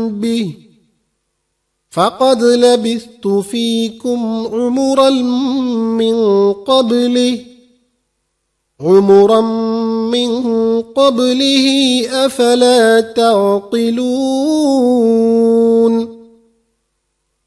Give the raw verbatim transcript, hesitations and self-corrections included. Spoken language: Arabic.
به فقد لبثت فيكم عمرا من قبله عمرا من قبله أفلا تعقلون